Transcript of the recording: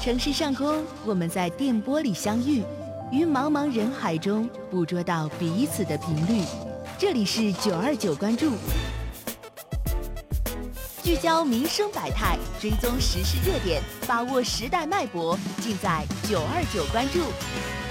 城市上空，我们在电波里相遇，于茫茫人海中捕捉到彼此的频率。这里是929关注，聚焦民生百态，追踪时事热点，把握时代脉搏，尽在929关注。